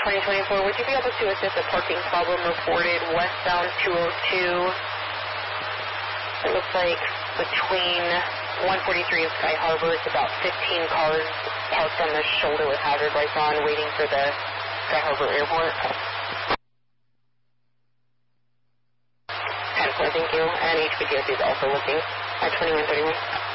2024, would you be able to assist a parking problem reported westbound 202? It looks like between 143 and Sky Harbor, it's about 15 cars parked on the shoulder with hazard lights on, waiting for the Sky Harbor Airport. 10-4, thank you. And HPTS is also looking at 2131.